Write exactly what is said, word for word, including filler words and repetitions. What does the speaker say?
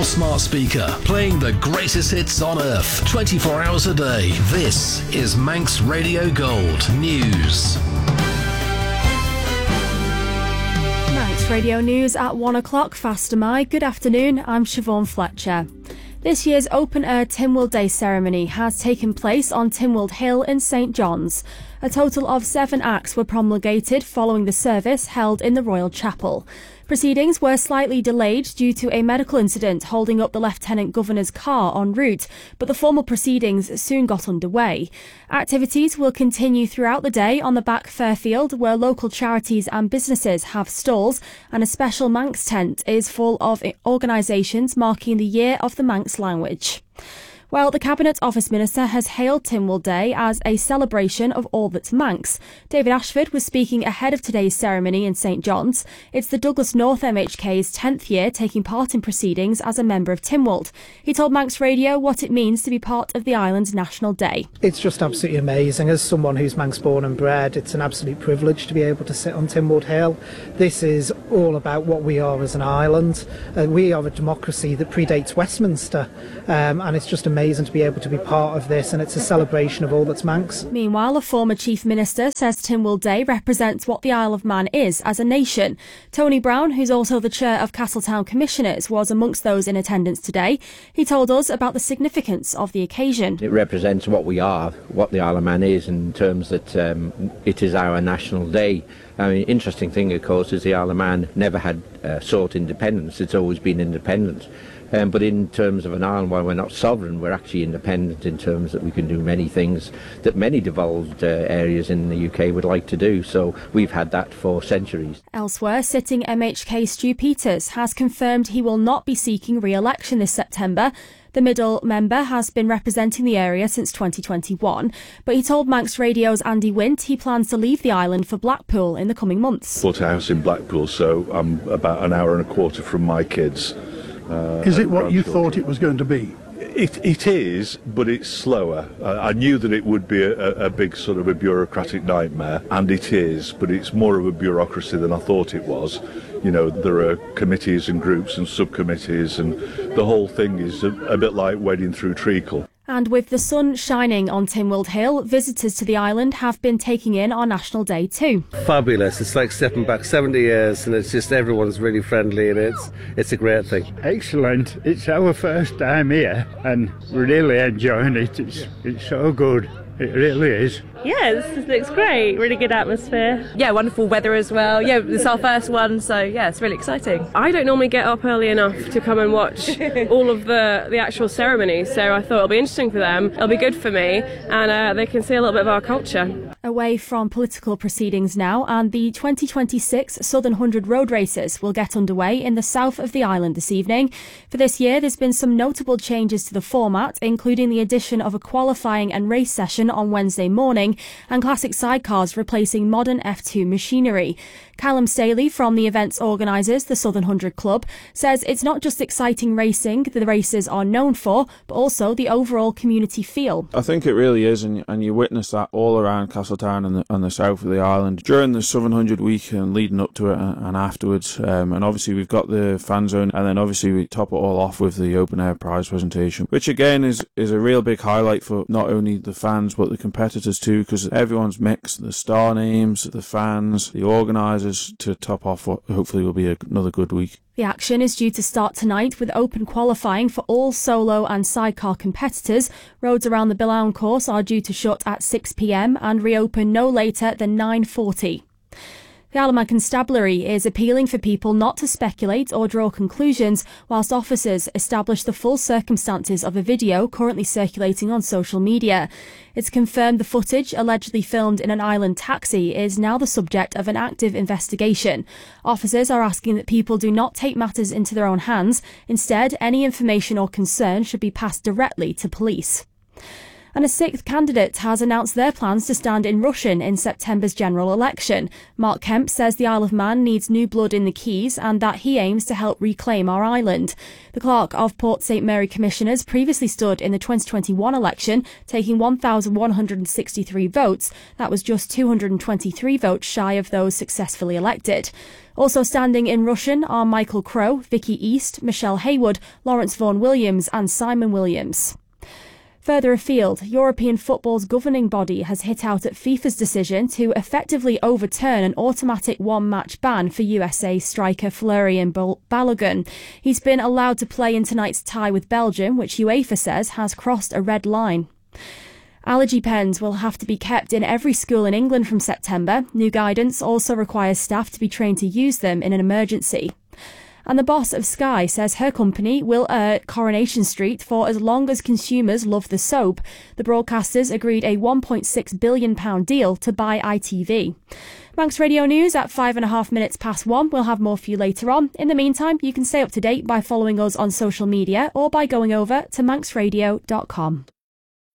your smart speaker, playing the greatest hits on earth, twenty-four hours a day. This is Manx Radio Gold News. Manx Radio News at one o'clock. Faster my. Good afternoon, I'm Siobhan Fletcher. This year's open-air Tynwald Day ceremony has taken place on Tynwald Hill in St John's. A total of seven acts were promulgated following the service held in the Royal Chapel. Proceedings were slightly delayed due to a medical incident holding up the Lieutenant Governor's car en route, but the formal proceedings soon got underway. Activities will continue throughout the day on the back Fairfield, where local charities and businesses have stalls, and a special Manx tent is full of organisations marking the Year of the Manx Language. Well, the Cabinet Office Minister has hailed Tynwald Day as a celebration of all that's Manx. David Ashford was speaking ahead of today's ceremony in St John's. It's the Douglas North M H K's tenth year taking part in proceedings as a member of Tynwald. He told Manx Radio what it means to be part of the island's National Day. It's just absolutely amazing. As someone who's Manx born and bred, it's an absolute privilege to be able to sit on Tynwald Hill. This is all about what we are as an island. Uh, we are a democracy that predates Westminster, um, and it's just amazing amazing to be able to be part of this, and it's a celebration of all that's Manx. Meanwhile, a former Chief Minister says Tynwald Day represents what the Isle of Man is as a nation. Tony Brown, who's also the chair of Castletown Commissioners, was amongst those in attendance today. He told us about the significance of the occasion. It represents what we are, what the Isle of Man is, in terms that um, it is our national day. I mean, interesting thing, of course, is the Isle of Man never had uh, sought independence. It's always been independent. Um, but in terms of an island, while we're not sovereign, we're actually independent in terms that we can do many things that many devolved uh, areas in the U K would like to do. So we've had that for centuries. Elsewhere, sitting M H K Stu Peters has confirmed he will not be seeking re-election this September. The middle member has been representing the area since twenty twenty-one, but he told Manx Radio's Andy Wint he plans to leave the island for Blackpool in the coming months. Bought a house in Blackpool, so I'm about an hour and a quarter from my kids. Uh, Is it what you thought it was going to be? It, it is, but it's slower. Uh, I knew that it would be a, a big sort of a bureaucratic nightmare, and it is, but it's more of a bureaucracy than I thought it was. You know, there are committees and groups and subcommittees, and the whole thing is a, a bit like wading through treacle. And with the sun shining on Tynwald Hill, visitors to the island have been taking in our National Day too. Fabulous. It's like stepping back seventy years, and it's just everyone's really friendly, and it's it's a great thing. Excellent. It's our first time here and we're really enjoying it. It's, it's so good. It really is. Yeah, this looks great. Really good atmosphere. Yeah, wonderful weather as well. Yeah, it's our first one, so yeah, it's really exciting. I don't normally get up early enough to come and watch all of the, the actual ceremony, so I thought it'll be interesting for them. It'll be good for me, and uh, they can see a little bit of our culture. Away from political proceedings now, and the twenty twenty-six Southern Hundred Road Races will get underway in the south of the island this evening. For this year, there's been some notable changes to the format, including the addition of a qualifying and race session on Wednesday morning, and classic sidecars replacing modern F two machinery. Callum Staley from the event's organisers, the Southern Hundred Club, says it's not just exciting racing the races are known for, but also the overall community feel. I think it really is, and, and you witness that all around Castletown and the, and the south of the island during the Southern Hundred week and leading up to it and, and afterwards. Um, and obviously we've got the fan zone, and then obviously we top it all off with the open air prize presentation, which again is, is a real big highlight for not only the fans but the competitors too, because everyone's mixed, the star names, the fans, the organisers, to top off what hopefully will be a, another good week. The action is due to start tonight with open qualifying for all solo and sidecar competitors. Roads around the Billown course are due to shut at six p m and reopen no later than nine forty. The Isle of Man Constabulary is appealing for people not to speculate or draw conclusions whilst officers establish the full circumstances of a video currently circulating on social media. It's confirmed the footage, allegedly filmed in an island taxi, is now the subject of an active investigation. Officers are asking that people do not take matters into their own hands. Instead, any information or concern should be passed directly to police. And a sixth candidate has announced their plans to stand in Rushen in September's general election. Mark Kemp says the Isle of Man needs new blood in the Keys and that he aims to help reclaim our island. The clerk of Port St Mary Commissioners previously stood in the twenty twenty-one election, taking one thousand one hundred sixty-three votes. That was just two hundred twenty-three votes shy of those successfully elected. Also standing in Rushen are Michael Crowe, Vicky East, Michelle Haywood, Lawrence Vaughan Williams and Simon Williams. Further afield, European football's governing body has hit out at FIFA's decision to effectively overturn an automatic one-match ban for U S A striker Florian Balogun. He's been allowed to play in tonight's tie with Belgium, which UEFA says has crossed a red line. Allergy pens will have to be kept in every school in England from September. New guidance also requires staff to be trained to use them in an emergency. And the boss of Sky says her company will air Coronation Street for as long as consumers love the soap. The broadcasters agreed a one point six billion pounds deal to buy I T V. Manx Radio News at five and a half minutes past one. We'll have more for you later on. In the meantime, you can stay up to date by following us on social media or by going over to manx radio dot com.